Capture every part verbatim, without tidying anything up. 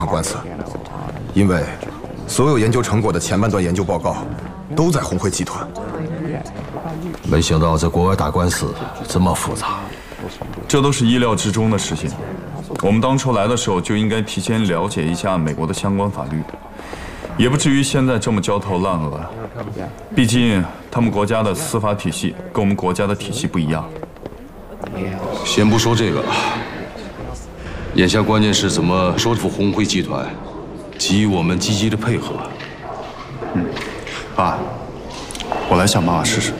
官司，因为所有研究成果的前半段研究报告都在红辉集团。 没想到在国外打官司这么复杂， 这都是意料之中的事情。我们当初来的时候就应该提前了解一下美国的相关法律，也不至于现在这么焦头烂额。毕竟他们国家的司法体系跟我们国家的体系不一样。 先不说这个了，眼下关键是怎么说服红辉集团给予我们积极的配合。 嗯，爸，我来想办法试试。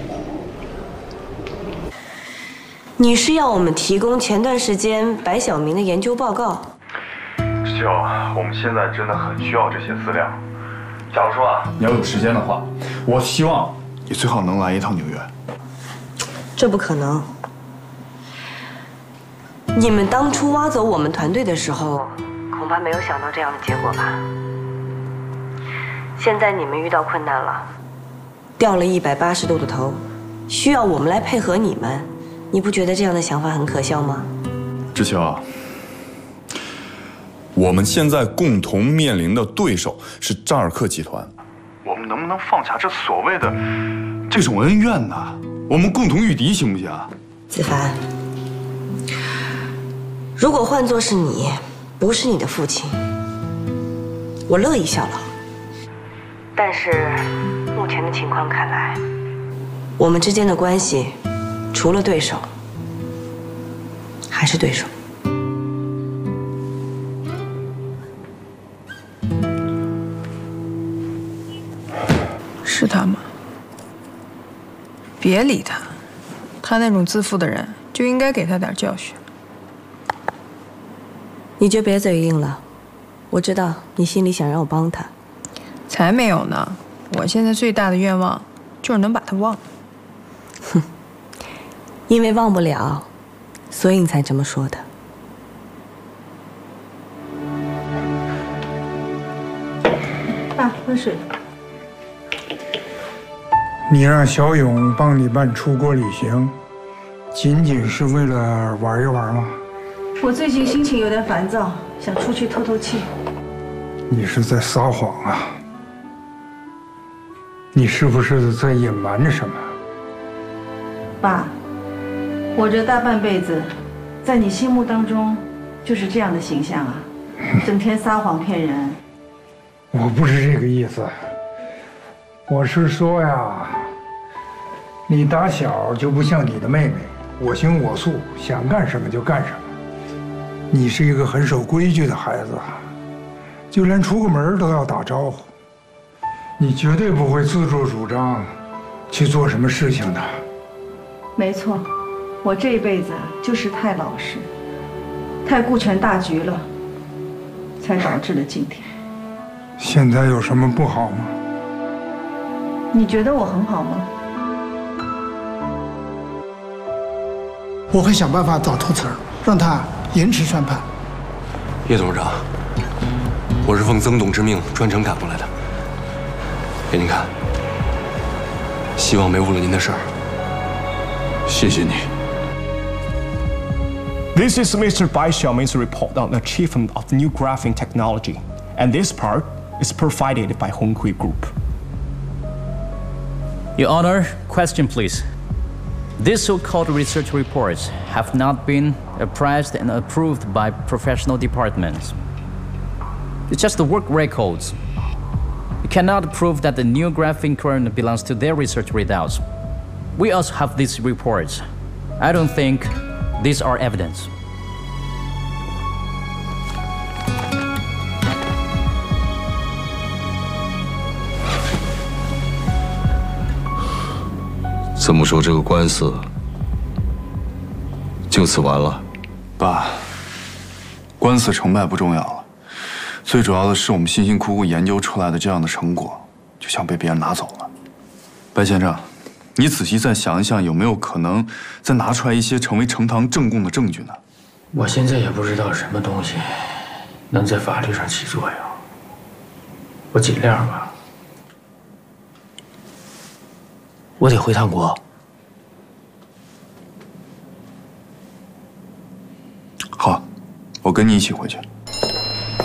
你是要我们提供前段时间白晓明的研究报告？ 师兄，我们现在真的很需要这些资料。假如说啊，你要有时间的话，我希望你最好能来一趟纽约。 这不可能。你们当初挖走我们团队的时候，恐怕没有想到这样的结果吧？现在你们遇到困难了，掉了一百八十度的头，需要我们来配合你们，你不觉得这样的想法很可笑吗？ 知秋，我们现在共同面临的对手是扎尔克集团，我们能不能放下这所谓的这种恩怨呢？我们共同御敌行不行？ 子凡，如果换作是你，不是你的父亲，我乐意效劳。但是目前的情况看来，我们之间的关系，除了对手，还是对手。 是他吗？别理他，他那种自负的人，就应该给他点教训。 你就别嘴硬了，我知道你心里想让我帮他。 才没有呢！我现在最大的愿望就是能把他忘了。 哼，因为忘不了，所以你才这么说的。 爸，喝水。 你让小勇帮你办出国旅行，仅仅是为了玩一玩吗？ 我最近心情有点烦躁，想出去透透气。 你是在撒谎啊！你是不是在隐瞒着什么？ 爸，我这大半辈子，在你心目当中就是这样的形象啊，整天撒谎骗人。 我不是这个意思，我是说呀，你打小就不像你的妹妹，我行我素，想干什么就干什么。你是一个很守规矩的孩子，就连出个门都要打招呼。你绝对不会自作主张去做什么事情的。 没错，我这一辈子就是太老实，太顾全大局了，才导致了今天。 现在有什么不好吗？ 你觉得我很好吗？ 我会想办法找透词儿，让他延迟宣判。 叶董事长，我是奉曾董之命专程赶过来的，给您看，希望没误了您的事儿。谢谢你。 This is Mister Bai Xiaoming's report on the achievement of new graphene technology, and this part is provided by Honghui Group. Your Honor, question please. These so-called research reports have not been appraised and approved by professional departments. It's just the work records. You cannot prove that the new graphene current belongs to their research readouts. We also have these reports. I don't think these are evidence. “这么说，这个官司就此完了？” 爸，官司成败不重要了，最主要的是我们辛辛苦苦研究出来的这样的成果，就像被别人拿走了。白先生，你仔细再想一想，有没有可能再拿出来一些成为呈堂证供的证据呢？ 我现在也不知道什么东西能在法律上起作用，我尽量吧。我得回趟国。 好，我跟你一起回去。